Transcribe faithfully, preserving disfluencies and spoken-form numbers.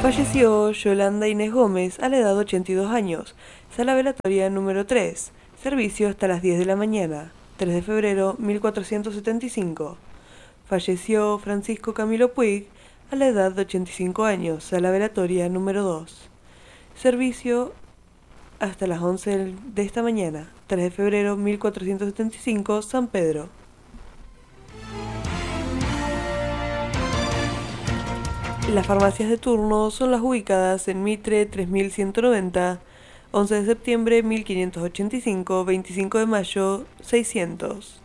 Falleció Yolanda Inés Gómez a la edad de ochenta y dos años. Sala velatoria número tres. Servicio hasta las diez de la mañana. tres de febrero mil cuatrocientos setenta y cinco. Falleció Francisco Camilo Puig a la edad de ochenta y cinco años. Sala velatoria número dos. Servicio hasta las once de esta mañana. tres de febrero mil cuatrocientos setenta y cinco. San Pedro. Las farmacias de turno son las ubicadas en Mitre tres mil ciento noventa, once de septiembre mil quinientos ochenta y cinco, veinticinco de mayo seiscientos.